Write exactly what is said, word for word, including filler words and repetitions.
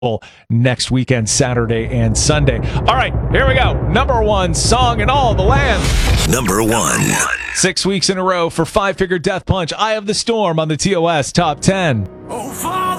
next weekend, Saturday and Sunday. All right, here we go. Number one song in all the land. Number one. Six weeks in a row for Five Finger Death Punch, Eye of the Storm on the T O S Top ten. Oh,